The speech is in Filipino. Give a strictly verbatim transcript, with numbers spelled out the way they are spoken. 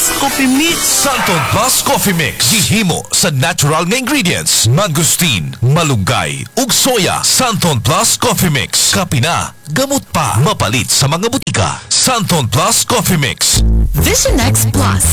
Plus Coffee Mix. Santon Plus Coffee Mix. Gihimo sa natural nga ingredients. Mangustin, malunggay, ug soya. Santon Plus Coffee Mix. Kapina, gamot pa. Mapalit sa mga butika. Santon Plus Coffee Mix. Vision X Plus.